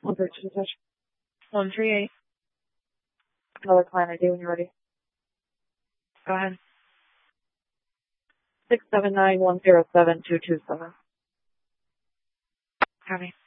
132. 138. Another client ID when you're ready. Go ahead. 679107227. Copy.